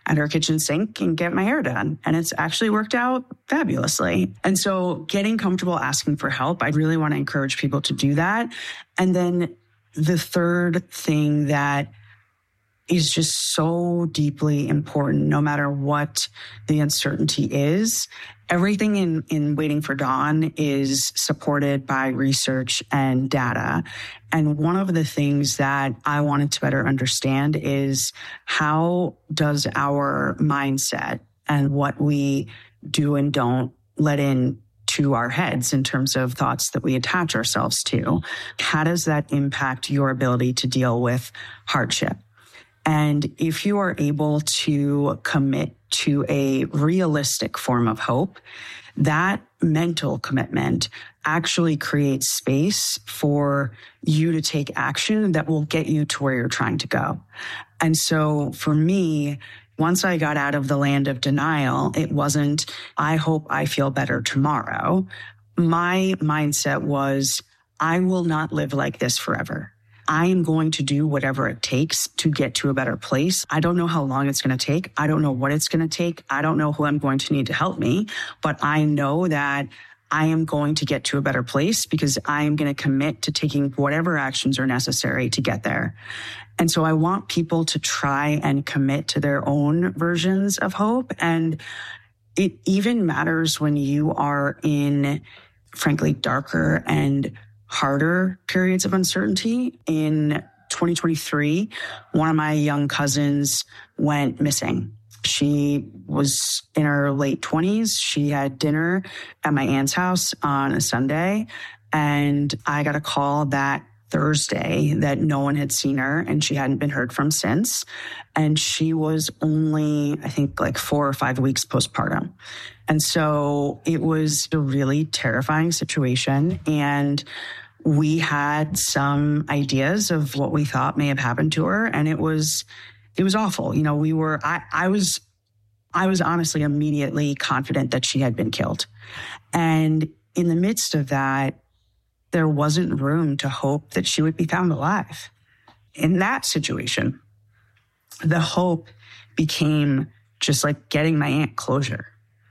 at her kitchen sink and get my hair done. And it's actually worked out fabulously. And so getting comfortable asking for help, I really want to encourage people to do that. And then the third thing that is just so deeply important, no matter what the uncertainty is. Everything in Waiting for Dawn is supported by research and data. And one of the things that I wanted to better understand is how does our mindset and what we do and don't let in to our heads in terms of thoughts that we attach ourselves to, how does that impact your ability to deal with hardship? And if you are able to commit to a realistic form of hope, that mental commitment actually creates space for you to take action that will get you to where you're trying to go. And so for me, once I got out of the land of denial, it wasn't, I hope I feel better tomorrow. My mindset was, I will not live like this forever. I am going to do whatever it takes to get to a better place. I don't know how long it's going to take. I don't know what it's going to take. I don't know who I'm going to need to help me, but I know that I am going to get to a better place because I am going to commit to taking whatever actions are necessary to get there. And so I want people to try and commit to their own versions of hope. And it even matters when you are in, frankly, darker and harder periods of uncertainty. In 2023, one of my young cousins went missing. She was in her late 20s. She had dinner at my aunt's house on a Sunday, and I got a call that Thursday that no one had seen her and she hadn't been heard from since. And she was only, I think, like 4 or 5 weeks postpartum. And so it was a really terrifying situation. And we had some ideas of what we thought may have happened to her. And it was awful. You know, I was honestly immediately confident that she had been killed. And in the midst of that, there wasn't room to hope that she would be found alive. In that situation, the hope became just like getting my aunt closure.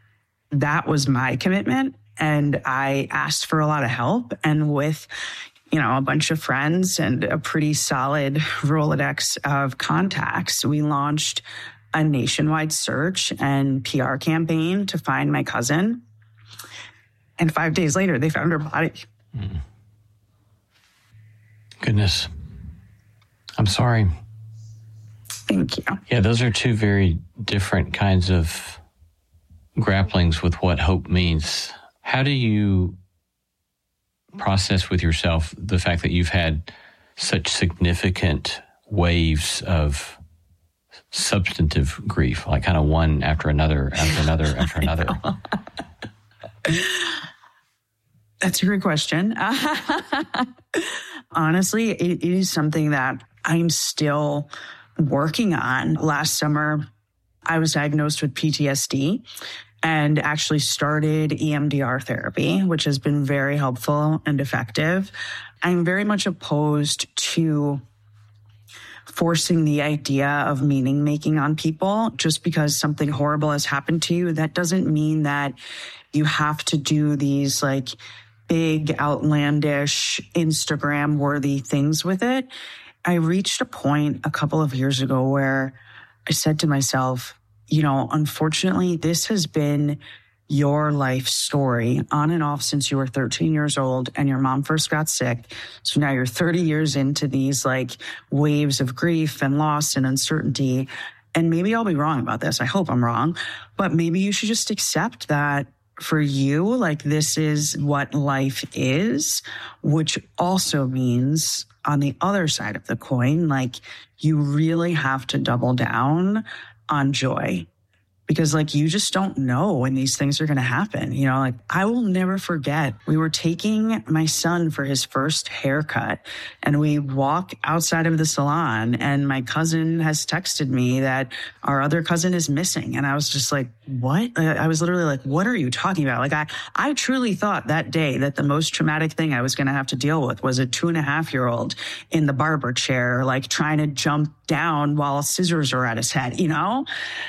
That was my commitment. And I asked for a lot of help. And with, a bunch of friends and a pretty solid Rolodex of contacts, we launched a nationwide search and PR campaign to find my cousin. And 5 days later, they found her body. Mm. Goodness. I'm sorry. Thank you. Yeah, those are two very different kinds of grapplings with what hope means. How do you process with yourself the fact that you've had such significant waves of substantive grief, like kind of one after another, after another, after another? That's a great question. Honestly, it is something that I'm still working on. Last summer, I was diagnosed with PTSD and actually started EMDR therapy, which has been very helpful and effective. I'm very much opposed to forcing the idea of meaning making on people. Just because something horrible has happened to you, that doesn't mean that you have to do these like big, outlandish, Instagram-worthy things with it. I reached a point a couple of years ago where I said to myself, unfortunately, this has been your life story on and off since you were 13 years old and your mom first got sick. So now you're 30 years into these like waves of grief and loss and uncertainty. And maybe I'll be wrong about this. I hope I'm wrong, but maybe you should just accept that for you, like this is what life is, which also means on the other side of the coin, like you really have to double down on joy. Because like you just don't know when these things are going to happen. Like I will never forget. We were taking my son for his first haircut and we walk outside of the salon and my cousin has texted me that our other cousin is missing. And I was just like, what? I was literally like, what are you talking about? Like I truly thought that day that the most traumatic thing I was going to have to deal with was a 2.5-year-old in the barber chair, like trying to jump down while scissors are at his head,